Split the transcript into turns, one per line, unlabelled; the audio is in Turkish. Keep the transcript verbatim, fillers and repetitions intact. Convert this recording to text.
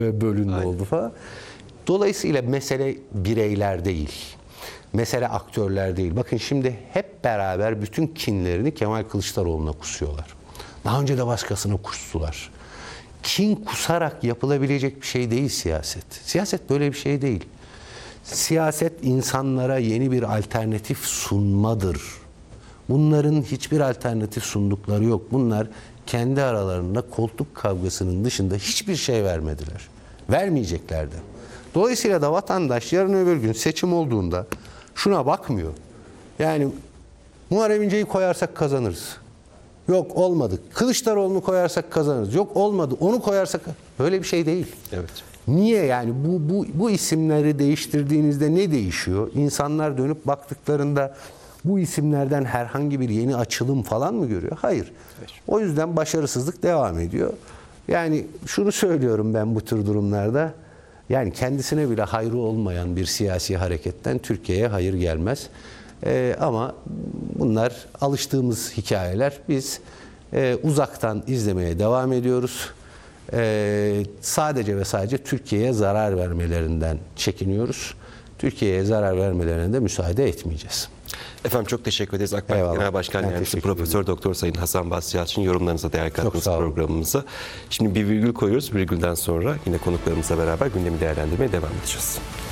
bölünme
Aynen.
oldu falan. Dolayısıyla mesele bireyler değil. Mesele aktörler değil. Bakın şimdi hep beraber bütün kinlerini Kemal Kılıçdaroğlu'na kusuyorlar. Daha önce de başkasına kustular. Kin kusarak yapılabilecek bir şey değil siyaset. Siyaset böyle bir şey değil. Siyaset insanlara yeni bir alternatif sunmadır. Bunların hiçbir alternatif sundukları yok. Bunlar kendi aralarında koltuk kavgasının dışında hiçbir şey vermediler. Vermeyeceklerdi. Dolayısıyla da vatandaş yarın öbür gün seçim olduğunda şuna bakmıyor. Yani Muharrem İnce'yi koyarsak kazanırız. Yok olmadı. Kılıçdaroğlu'nu koyarsak kazanırız. Yok olmadı. Onu koyarsak böyle bir şey değil.
Evet.
Niye yani bu bu bu isimleri değiştirdiğinizde ne değişiyor? İnsanlar dönüp baktıklarında bu isimlerden herhangi bir yeni açılım falan mı görüyor? Hayır. O yüzden başarısızlık devam ediyor. Yani şunu söylüyorum ben bu tür durumlarda. Yani kendisine bile hayrı olmayan bir siyasi hareketten Türkiye'ye hayır gelmez. Ee, ama bunlar alıştığımız hikayeler. Biz e, uzaktan izlemeye devam ediyoruz. Ee, sadece ve sadece Türkiye'ye zarar vermelerinden çekiniyoruz. Türkiye'ye zarar vermelerine de müsaade etmeyeceğiz.
Efendim çok teşekkür ederiz. AK Parti
Eyvallah.
Genel Başkan
Ben
Yardımcısı
teşekkür
Profesör Doktor Sayın Hasan Basri Yalçın yorumlarınıza değer kattınız
sağ olun.
programımıza. Şimdi bir virgül koyuyoruz. Virgülden sonra yine konuklarımızla beraber gündemi değerlendirmeye devam edeceğiz.